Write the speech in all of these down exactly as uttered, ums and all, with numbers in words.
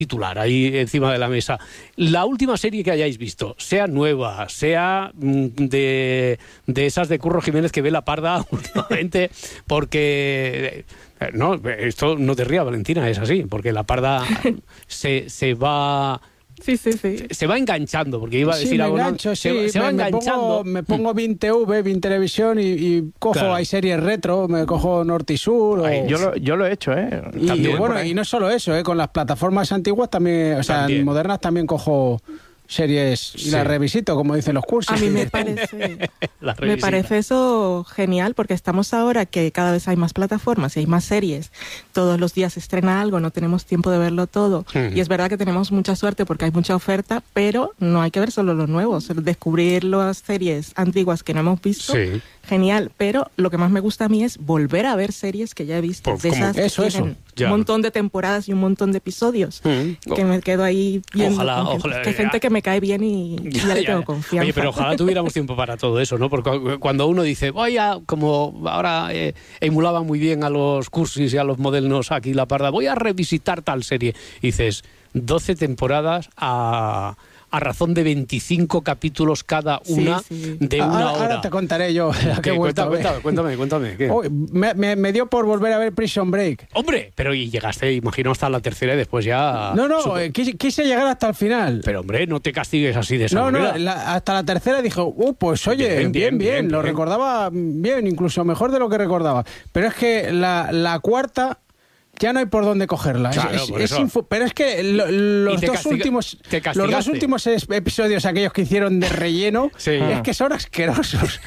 titular ahí encima de la mesa. La última serie que hayáis visto, sea nueva, sea de, de esas de Curro Jiménez que ve la parda últimamente, porque... No, esto no te rías, Valentina, es así, porque la parda se, se va... Sí, sí, sí. Se va enganchando, porque iba a decir sí, me algo. Engancho, ¿no? sí, se, se me, va Me pongo, enganchando. me pongo Vin T V, Vin Televisión y, y cojo, Claro. hay series retro, me cojo Norte y Sur. O... Ay, yo, lo, yo lo he hecho, ¿eh? Y, También, bueno, y no solo eso, ¿eh? Con las plataformas antiguas también, o sea, También. modernas también cojo series y Sí. las revisito, como dicen los cursos. A mí me parece, La me revisita. parece eso genial, porque estamos ahora que cada vez hay más plataformas y hay más series. Todos los días se estrena algo, no tenemos tiempo de verlo todo. Ujú. Y es verdad que tenemos mucha suerte porque hay mucha oferta, pero no hay que ver solo lo nuevo. Descubrir las series antiguas que no hemos visto, Sí. genial. Pero lo que más me gusta a mí es volver a ver series que ya he visto. Pues de como- esas que eso, eso, tienen ya. un montón de temporadas y un montón de episodios. Mm. Que me quedo ahí viendo Ojalá, con ojalá, gente, que ya. gente que me cae bien y, y ya, le tengo confianza. Oye, pero ojalá tuviéramos tiempo para todo eso, ¿no? Porque cu- cuando uno dice, voy a, como ahora eh, emulaba muy bien a los cursis y a los modernos aquí la parda, voy a revisitar tal serie. Y dices, doce temporadas a, a razón de veinticinco capítulos cada Sí, una sí. de Ah, una ahora, hora. ahora te contaré yo la que ¿Qué? he vuelto a Cuéntame, ver. cuéntame, cuéntame, cuéntame, ¿qué? Oh, me, me- me dio por volver a ver Prison Break. Hombre, pero y llegaste, imagino, hasta la tercera y después ya... No, no, Supo- eh, quise, quise llegar hasta el final. Pero hombre, no te castigues así de esa No, no, manera. la- hasta la tercera dijo, uh, pues oye, Bien, bien, bien, bien, bien, lo bien. recordaba bien, incluso mejor de lo que recordaba. Pero es que la, la cuarta ya no hay por dónde cogerla. Es- Claro, es- por es eso. infu- pero es que lo- los te dos castiga- últimos, te los castigaste. dos últimos es- episodios, aquellos que hicieron de relleno, Sí. es que son asquerosos.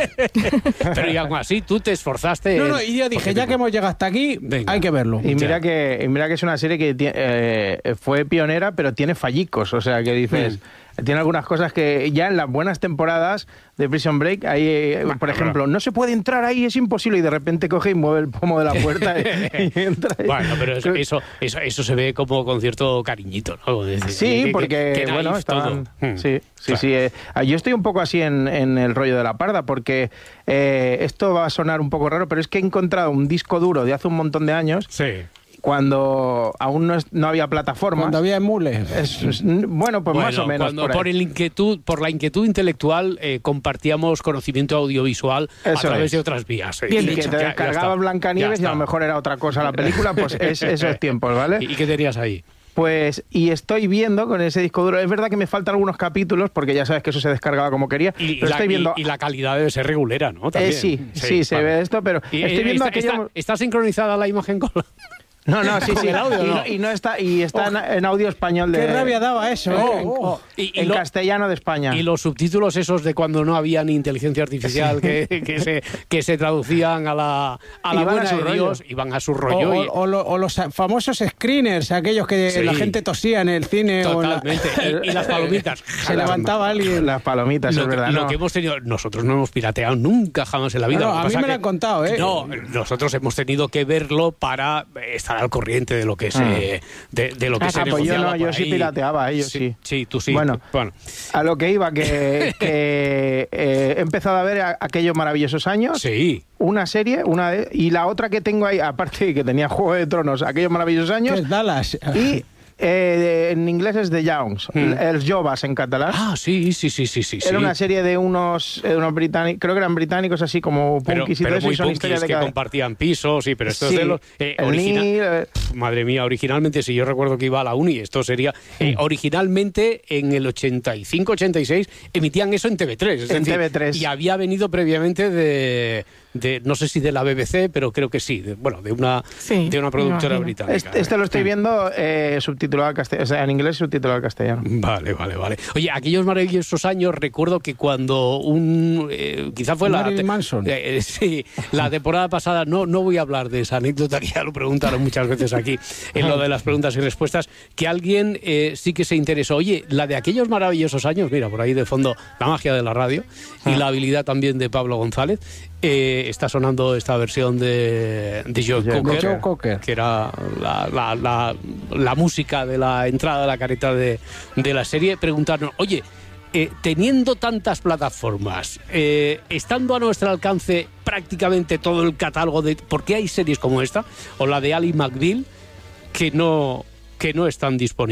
Pero y aún así, tú te esforzaste... No, en- no, y yo dije, porque ya te- que hemos llegado hasta aquí, Venga. hay que verlo. Y mira Ya. que, y mira que es una serie que tie- eh, fue pionera, pero tiene fallicos. O sea, que dices, tiene algunas cosas que ya en las buenas temporadas de Prison Break, hay, eh, por ejemplo, no se puede entrar ahí, es imposible, y de repente coge y mueve el pomo de la puerta y, y entra ahí. Bueno, pero eso, eso, eso, eso se ve como con cierto cariñito, ¿no? Es decir, Sí, que- que- porque, que naif bueno, estaban... todo. Mm. Sí, sí, Claro. sí. eh, yo estoy un poco así en, en el rollo de la parda, porque eh, esto va a sonar un poco raro, pero es que he encontrado un disco duro de hace un montón de años, Sí. cuando aún no, es- no había plataformas. Cuando había emule. Es- es- bueno, pues Bueno, más o menos. cuando por ahí. por, el inquietud, por la inquietud intelectual eh, compartíamos conocimiento audiovisual a Eso través es. de otras vías. eh. Bien Y dicho. que te Ya- ya descargabas está. Blancanieves Ya y a lo está. mejor era otra cosa la película, pues es esos tiempos, ¿vale? ¿Y, y qué tenías ahí? Pues, y estoy viendo con ese disco duro, es verdad que me faltan algunos capítulos, porque ya sabes que eso se descargaba como quería, Y, y pero la, estoy viendo... y- y la calidad debe ser regulera, ¿no? Eh, También. sí, sí, se vale. ve esto, pero Y, estoy eh, viendo está, aquello... está- ¿está sincronizada la imagen con la...? No, no, sí, con sí. el audio, y, ¿no? no, y no está, y está en, en audio español de... Qué rabia daba eso, Oh, ¿eh? oh. Y- y en lo- castellano de España. Y los subtítulos esos de cuando no había ni inteligencia artificial que, que, se, que se traducían a la, a la Iban a buena su de rollo. Dios, iban a su O, rollo. y- o- o lo- o los famosos screeners, aquellos que Sí. la gente tosía en el cine o en la- Totalmente. Y, y las palomitas. se levantaba alguien. Las palomitas, Lo, es que, verdad. lo no. que hemos tenido, nosotros no hemos pirateado nunca jamás en la vida. No, no, Lo que a mí pasa me lo que- han contado, ¿eh? No, nosotros hemos tenido que verlo para estar al corriente de lo que se, de, de lo que Ah, se pues yo negociaba no, yo por sí ahí. pirateaba, ellos sí. Sí, tú sí. Bueno. bueno. A lo que iba, que, que, eh, he empezado a ver a- aquellos maravillosos años. Sí. Una serie, una de- y la otra que tengo ahí, aparte de que tenía Juego de Tronos, aquellos maravillosos ¿Qué años, es Dallas? y eh, en inglés es The Jones, Mm. Els Joves en catalán. Ah, sí, sí, sí, sí, sí. Era sí. una serie de unos, eh, unos británicos, creo que eran británicos así como pero, punkis y pero todo eso, muy y son punkis historias de que cada... compartían pisos, sí, pero esto Sí, es de los... eh, el origina- Neil, eh, Madre mía, originalmente, si yo recuerdo que iba a la uni, esto sería... eh, originalmente, en el ochenta y cinco ochenta y seis, emitían eso en T V tres. Es En decir, T V tres. Y había venido previamente de, de... No sé si de la B B C, pero creo que sí. De, bueno, de una, Sí, de una productora me imagino. británica. Este, este lo estoy viendo eh, subtitulado al castellano, o sea, en inglés subtitulado al castellano. Vale, vale, vale. Oye, aquellos maravillosos años, recuerdo que cuando un... eh, quizá fue la... Marilyn te- Manson. eh, eh, sí, la temporada pasada, no, no voy a hablar de esa anécdota, que ya lo preguntaron muchas veces aquí, en lo de las preguntas y respuestas, que alguien eh, sí que se interesó. Oye, la de aquellos maravillosos años, mira, por ahí de fondo, la magia de la radio y la habilidad también de Pablo González, eh, está sonando esta versión de, de Joe De Cocker, Joe Cocker. que era la, la, la, la música de la entrada de la careta de, de la serie, preguntarnos, oye, eh, teniendo tantas plataformas, eh, estando a nuestro alcance prácticamente todo el catálogo de... ¿Por qué hay series como esta? O la de Ali McBeal, que no... que no están disponibles.